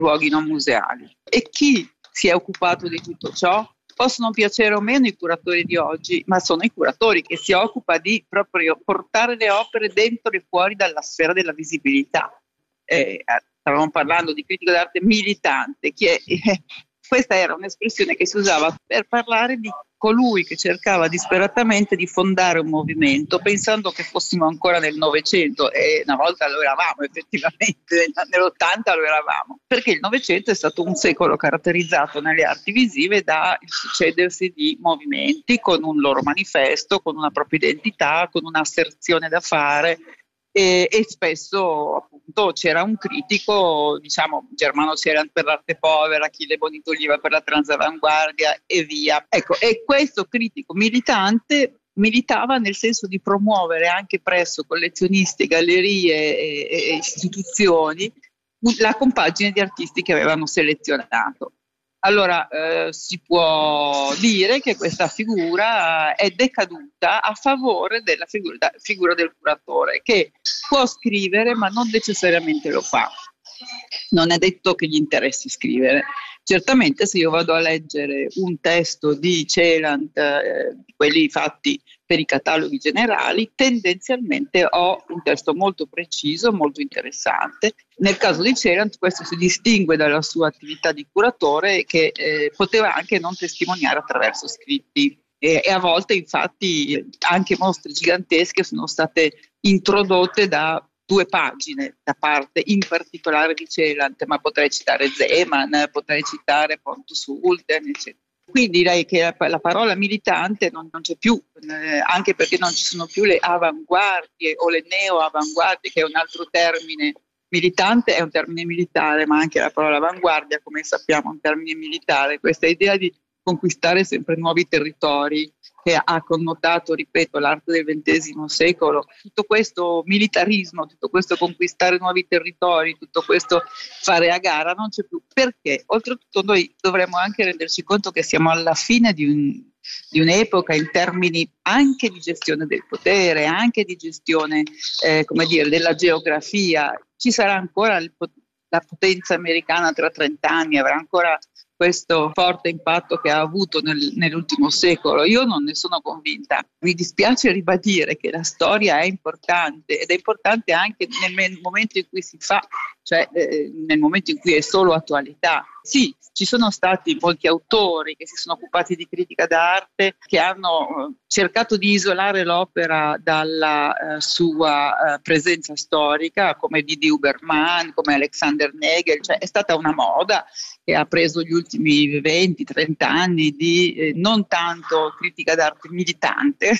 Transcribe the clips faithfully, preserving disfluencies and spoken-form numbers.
luoghi non museali. E chi si è occupato di tutto ciò? Possono piacere o meno i curatori di oggi, ma sono i curatori che si occupa di proprio portare le opere dentro e fuori dalla sfera della visibilità. Eh, stavamo parlando di critica d'arte militante, che eh, questa era un'espressione che si usava per parlare di colui che cercava disperatamente di fondare un movimento, pensando che fossimo ancora nel Novecento, e una volta lo eravamo effettivamente, nell'ottanta lo eravamo, perché il Novecento è stato un secolo caratterizzato nelle arti visive dal succedersi di movimenti con un loro manifesto, con una propria identità, con un'asserzione da fare. E, e spesso appunto c'era un critico, diciamo Germano Celant per l'arte povera, Achille Bonito-Oliva per la transavanguardia e via. Ecco, e questo critico militante militava nel senso di promuovere anche presso collezionisti, gallerie e, e istituzioni la compagine di artisti che avevano selezionato. Allora eh, si può dire che questa figura è decaduta a favore della figura, figura del curatore, che può scrivere ma non necessariamente lo fa. Non è detto che gli interessi scrivere. Certamente se io vado a leggere un testo di Celant, eh, quelli fatti per i cataloghi generali, tendenzialmente ho un testo molto preciso, molto interessante. Nel caso di Celant questo si distingue dalla sua attività di curatore, che eh, poteva anche non testimoniare attraverso scritti. E, e a volte infatti anche mostre gigantesche sono state introdotte da due pagine da parte in particolare di Celant, ma potrei citare Zeman, potrei citare Pontus Hulten, eccetera. Quindi direi che la, la parola militante non, non c'è più, eh, anche perché non ci sono più le avanguardie o le neo-avanguardie, che è un altro termine. Militante è un termine militare, ma anche la parola avanguardia, come sappiamo, è un termine militare. Questa idea di conquistare sempre nuovi territori, che ha connotato, ripeto, l'arte del ventesimo secolo, tutto questo militarismo, tutto questo conquistare nuovi territori, tutto questo fare a gara non c'è più. Perché? Oltretutto noi dovremmo anche renderci conto che siamo alla fine di, un, di un'epoca in termini anche di gestione del potere, anche di gestione, eh, come dire, della geografia. Ci sarà ancora il, la potenza americana tra trent'anni, avrà ancora questo forte impatto che ha avuto nel, nell'ultimo secolo. Io non ne sono convinta. Mi dispiace ribadire che la storia è importante, ed è importante anche nel momento in cui si fa, cioè eh, nel momento in cui è solo attualità. Sì, ci sono stati molti autori che si sono occupati di critica d'arte, che hanno cercato di isolare l'opera dalla eh, sua eh, presenza storica, come Didi Huberman, come Alexander Nagel. Cioè è stata una moda che ha preso gli ultimi venti trenta anni di eh, non tanto critica d'arte militante,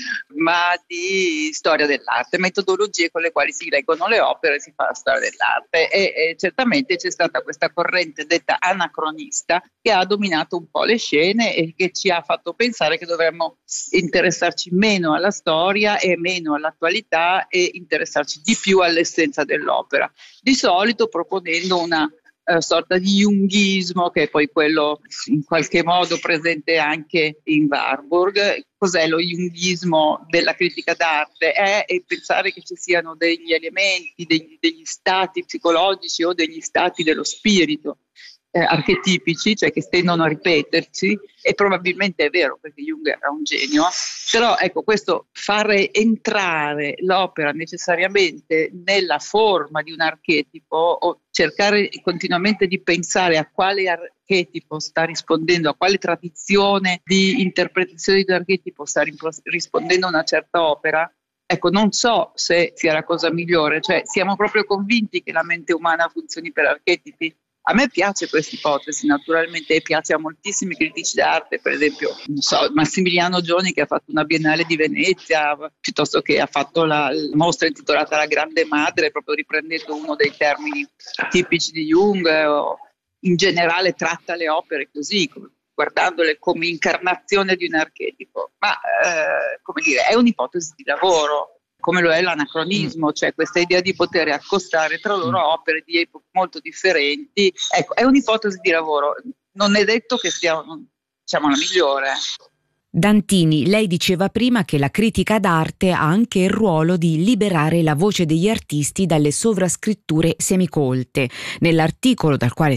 ma di storia dell'arte, metodologie con le quali si leggono le opere e si fa la storia dell'arte. E, e certamente c'è stata questa corrente detta anacronista che ha dominato un po' le scene e che ci ha fatto pensare che dovremmo interessarci meno alla storia e meno all'attualità, e interessarci di più all'essenza dell'opera, di solito proponendo una Uh, sorta di junghismo, che è poi quello in qualche modo presente anche in Warburg. Cos'è lo junghismo della critica d'arte? È, è pensare che ci siano degli elementi, degli, degli stati psicologici o degli stati dello spirito eh, archetipici, cioè che tendono a ripetersi, e probabilmente è vero perché Jung era un genio, però ecco, questo fare entrare l'opera necessariamente nella forma di un archetipo, o cercare continuamente di pensare a quale archetipo sta rispondendo, a quale tradizione di interpretazione di un archetipo sta rispondendo una certa opera, ecco, non so se sia la cosa migliore. Cioè siamo proprio convinti che la mente umana funzioni per archetipi? A me piace questa ipotesi, naturalmente, e piace a moltissimi critici d'arte, per esempio non so, Massimiliano Gioni, che ha fatto una Biennale di Venezia, piuttosto che ha fatto la, la mostra intitolata La Grande Madre, proprio riprendendo uno dei termini tipici di Jung, o in generale tratta le opere così, come, guardandole come incarnazione di un archetipo. Ma eh, come dire, è un'ipotesi di lavoro, come lo è l'anacronismo, cioè questa idea di poter accostare tra loro opere di epoche molto differenti. Ecco, è un'ipotesi di lavoro, non è detto che sia, diciamo, la migliore. Dantini, lei diceva prima che la critica d'arte ha anche il ruolo di liberare la voce degli artisti dalle sovrascritture semicolte. Nell'articolo dal quale